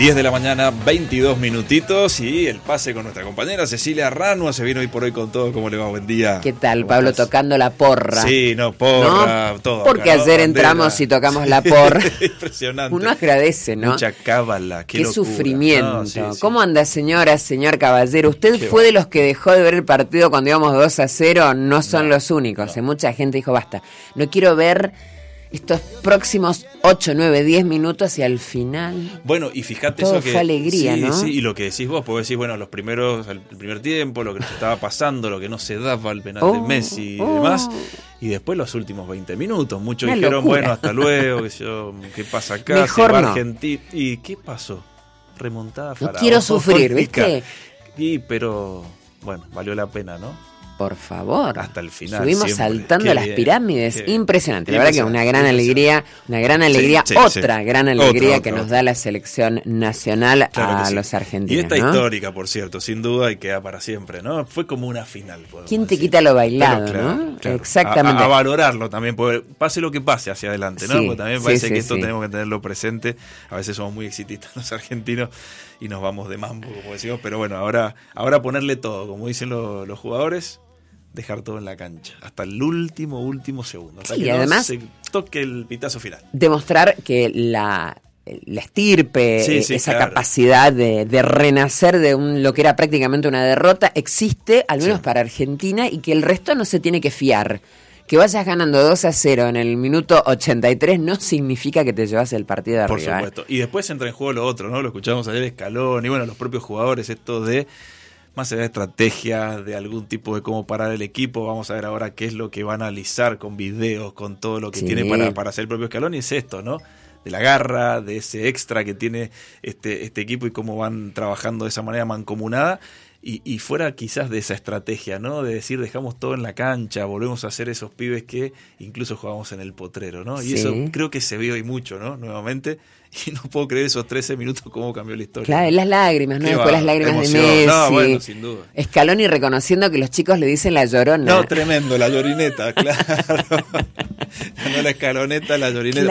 10 de la mañana, 22 minutitos y el pase con nuestra compañera Cecilia Ranua se vino hoy por hoy con todo. ¿Cómo le va? Buen día. ¿Qué tal, Pablo? ¿Estás? Tocando la porra. Sí, porra, ¿no? Todo. Porque acá, ayer bandera. entramos y tocamos la porra. Impresionante. Uno agradece, ¿no? Mucha cábala, qué locura. Sufrimiento. No, sí. ¿Cómo anda, señora, señor caballero? ¿Usted fue de los que dejó de ver el partido cuando íbamos 2-0? No son los únicos. No. Mucha gente dijo, basta, no quiero ver estos próximos 8, 9, 10 minutos y al final. Bueno, y fíjate todo eso que fue alegría, sí, ¿no? Sí, y lo que decís vos, porque decís, bueno, el primer tiempo, lo que nos estaba pasando, lo que no se daba, el penal de Messi y demás, y después los últimos 20 minutos. Muchos Una dijeron, locura. bueno, hasta luego, ¿qué pasa acá? Mejor se va no. Argentina. ¿Y qué pasó? Remontada No faraónica. quiero sufrir, ¿viste? Pero, bueno, valió la pena, ¿no? Por favor. Hasta el final. Subimos siempre. saltando Qué las bien, pirámides. qué bien. Impresionante. La verdad que una gran alegría, Sí, otra gran alegría otra. nos da la selección nacional Claro que a sí. los argentinos. Y esta ¿no? histórica, por cierto, sin duda, y queda para siempre, ¿no? Fue como una final. ¿Quién te decir. quita lo bailado, Pero claro, no? claro. Exactamente. A valorarlo también, porque pase lo que pase hacia adelante, ¿no? Sí, Porque también sí, parece sí, que esto sí. tenemos que tenerlo presente. A veces somos muy exitistas los argentinos y nos vamos de mambo, como decimos, pero bueno, ahora ponerle todo, como dicen los jugadores. Dejar todo en la cancha, hasta el último segundo, hasta Sí, que además, no se toque el pitazo final. Demostrar que la estirpe, Sí, esa claro. capacidad de renacer de lo que era prácticamente una derrota, existe, al menos para Argentina, y que el resto no se tiene que fiar. Que vayas ganando 2-0 en el minuto 83 no significa que te llevas el partido de Por arriba. supuesto. Y después entra en juego lo otro, ¿no? Lo escuchamos ayer, Scaloni, y bueno, los propios jugadores, esto de más allá de estrategia, de algún tipo de cómo parar el equipo. Vamos a ver ahora qué es lo que va a analizar con videos, con todo lo que tiene para hacer el propio Scaloni. Es esto, ¿no? De la garra, de ese extra que tiene este equipo y cómo van trabajando de esa manera mancomunada. Y fuera quizás de esa estrategia, ¿no? De decir, dejamos todo en la cancha, volvemos a hacer esos pibes que incluso jugábamos en el potrero, ¿no? Y eso creo que se vio hoy mucho, ¿no? Nuevamente. Y no puedo creer esos 13 minutos cómo cambió la historia. Claro, las lágrimas, ¿no? Qué Después las lágrimas emoción. de Messi. No, bueno, sin duda. Scaloni reconociendo que los chicos le dicen la llorona. No, tremendo, la llorineta, claro. No la escaloneta, la llorineta.